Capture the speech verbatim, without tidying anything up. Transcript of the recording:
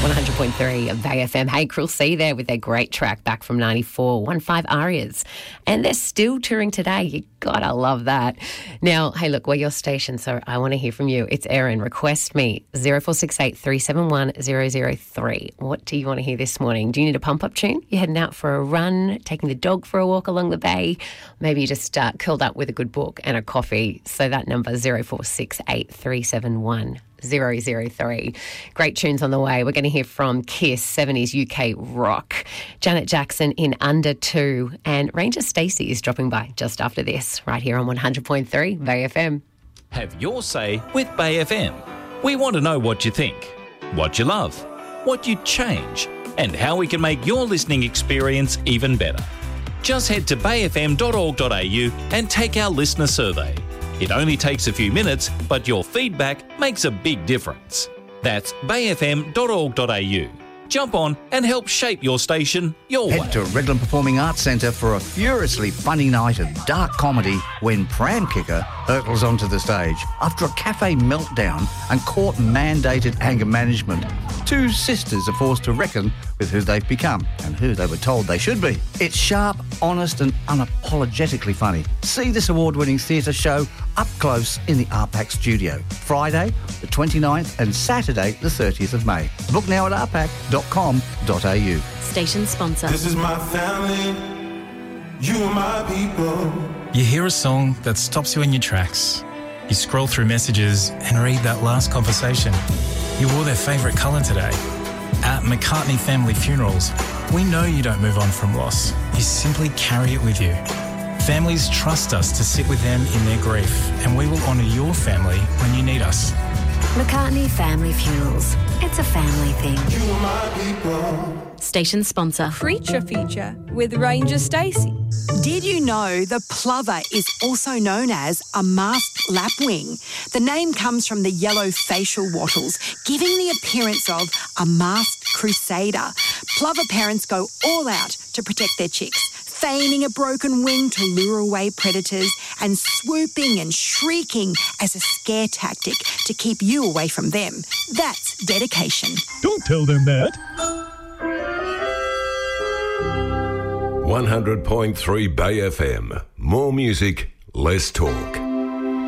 one hundred point three of Bay F M. Hey, Cruel Sea there with their great track back from ninety-four, one five Arias. And they're still touring today. You gotta love that. Now, hey, look, we're your station, so I want to hear from you. It's Erin. Request me, zero four six eight, three seven one, zero zero three. What do you want to hear this morning? Do you need a pump-up tune? You're heading out for a run, taking the dog for a walk along the bay. Maybe you just uh, curled up with a good book and a coffee. So that number, zero four six eight, three seven one, zero zero three. Great tunes on the way. We're going to hear from Kiss, seventies U K rock, Janet Jackson in Under Two, and Ranger Stacey is dropping by just after this, right here on one hundred point three Bay F M. Have your say with Bay F M. We want to know what you think, what you love, what you'd change, and how we can make your listening experience even better. Just head to bay f m dot org dot a u and take our listener survey. It only takes a few minutes, but your feedback makes a big difference. That's bay f m dot org dot a u. Jump on and help shape your station your way. Head to Reglan Performing Arts Centre for a furiously funny night of dark comedy when Pram Kicker hurtles onto the stage. After a cafe meltdown and court-mandated anger management, two sisters are forced to reckon with who they've become and who they were told they should be. It's sharp, honest and unapologetically funny. See this award-winning theatre show up close in the R PAC studio. Friday, the twenty-ninth and Saturday, the thirtieth of May. Book now at r pac dot com dot a u. Station sponsor. This is my family, you are my people. You hear a song that stops you in your tracks. You scroll through messages and read that last conversation. You wore their favourite colour today. At McCartney Family Funerals, we know you don't move on from loss. You simply carry it with you. Families trust us to sit with them in their grief, and we will honour your family when you need us. McCartney Family Funerals. It's a family thing. You are my people. Station sponsor. Creature Feature with Ranger Stacey. Did you know the plover is also known as a masked lapwing? The name comes from the yellow facial wattles, giving the appearance of a masked crusader. Plover parents go all out to protect their chicks, feigning a broken wing to lure away predators and swooping and shrieking as a scare tactic to keep you away from them. That's dedication. Don't tell them that. one hundred point three Bay F M. More music, less talk.